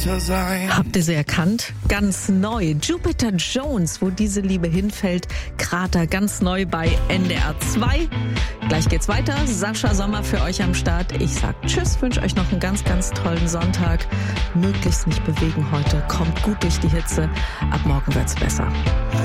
sein. Habt ihr sie erkannt? Ganz neu. Jupiter Jones, wo diese Liebe hinfällt. Krater, ganz neu bei NDR 2. Gleich geht's weiter. Sascha Sommer für euch am Start. Ich sag Tschüss, wünsche euch noch einen ganz, ganz tollen Sonntag. Möglichst nicht bewegen heute. Kommt gut durch die Hitze. Ab morgen wird's besser.